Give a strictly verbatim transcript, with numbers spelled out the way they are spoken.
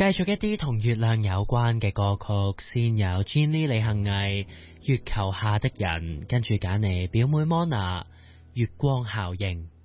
繼續一啲同月亮有關嘅歌曲，先有 Jenny 李幸倪月球下的人，跟住揀嚟表妹 Mona 月光效應。